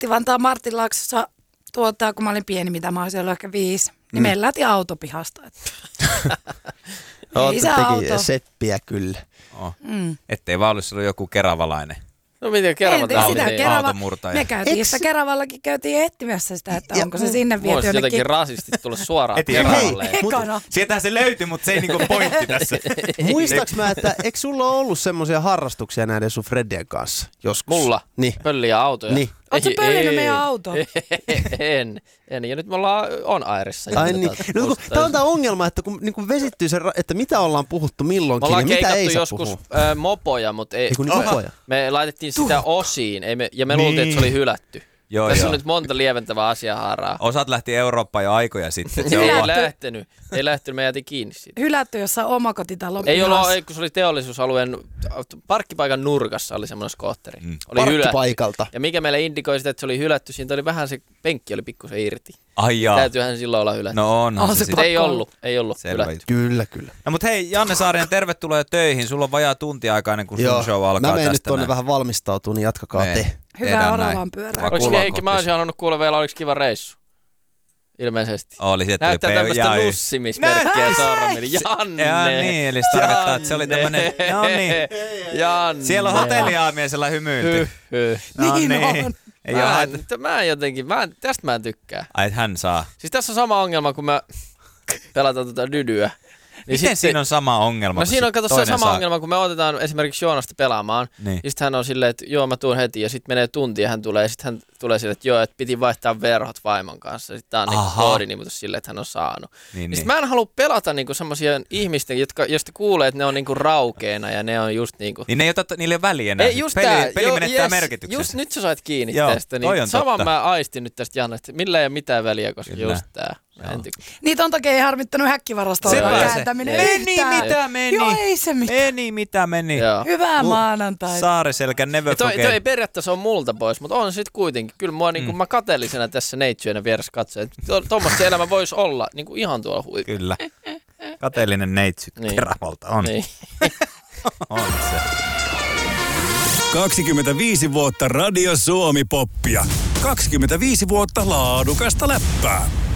Vantaan Martinlaaksossa, kun mä olin pieni, mitä mä olisin ollut ehkä 5, niin meillä lähti auto pihasta. Ei se auto. Seppiä kyllä. Ettei vaan olisi ollut joku keravalainen. No miten automurtaja. Me käytiin sitä Keravallakin, käytiin etsimässä sitä, että onko se sinne viety jonnekin. Voisi jotenkin rasistit tulla suoraan Keravalle. Sieltähän se löytyi, mutta se ei niinku pointti tässä. Muistaaks mä, että eikö sulla ole ollut semmoisia harrastuksia näiden sun Fredien kanssa joskus? Mulla? Niin. Pölliä autoja? Niin. Ootko sä pöllinyt meidän autoa? En. Ja nyt me ollaan on-airissa. Ai niin. No, tää on tää ongelma, että kun niin vesittyy se, että mitä ollaan puhuttu milloinkin ja mitä ei saa puhua. joskus mopoja, mutta ei. Me laitettiin sitä osiin ja me luultiin, että se oli hylätty. Tässä on nyt monta lieventävää asiahaaraa. Osat lähti Eurooppaan jo aikoja sitten. Ei lähtenyt, me jätin kiinni siitä. Hylätty jossain omakotitalon Ei ollut, kun se oli teollisuusalueen parkkipaikan nurkassa oli semmoinen skootteri. Oli parkkipaikalta. Ja mikä meille indikoi sitä, että se oli hylätty, siitä oli vähän se penkki oli pikkusen irti. Ai jaa. Täytyyhän silloin olla hylätty. No onhan se sitten. Ei ollut hylätty. Kyllä. No mut hei, Janne Saarinen, tervetuloa töihin. Sulla on vajaa tunti aikaa ennen kuin sun show alkaa tästä. Mä menen nyt tuonne vähän valmistautua, niin jatkakaa te. Hyvää oravan pyörää. Mä olisin halunnut kuulla vielä, oliko kiva reissu? Ilmeisesti. Oli se, näyttää tämmöistä nussimismerkkiä sormilla. Janne! Ja niin, eli se tarkoittaa, että se oli tämmönen, no niin. Janne! Siellä on hotelliaamiesellä hymyilty. No niin. Tästä mä en tykkää. Ai, että hän saa. Siis tässä on sama ongelma, kun mä pelataan dydyä. Niin miten siinä on sama ongelma? No siinä on se sama ongelma, kun me otetaan esimerkiksi Joonasta pelaamaan. Niin. Ja sitten hän on silleen, että joo mä tuun heti ja sitten menee tunti ja hän tulee. Ja sitten hän tulee silleen, että joo, että piti vaihtaa verhot vaimon kanssa. Sitten tää on niinku koodinimutus silleen, että hän on saanut. Niin. Sitten mä en halua pelata niinku semmosia ihmisten, joista kuulee, että ne on niinku raukeena ja ne on just niinku. Niin ne ei ota, niille väliä enää. Peli menettää merkityksen. Just nyt sä sait kiinni tästä. Niin saman mä aistin nyt tästä Janne, että millä ei ole mitään väliä, koska just tää. Niin ton takia ei harmittanut häkkivarastoa kääntäminen yhtään. Joo, ei se mitään. Mitä meni. Hyvää maanantaita. Saariselkä never forget. Toi ei periaatteessa ole multa pois, mutta on sit kuitenkin. Kyllä mua niinku mä kateellisena tässä neitsyönä vieressä katsoin. Tuommoista elämä voisi olla niinku ihan tuolla huipulla. Kyllä. Kateellinen neitsyt Keravalta on. Niin. On se. 25 vuotta Radio Suomi-poppia. 25 vuotta laadukasta läppää.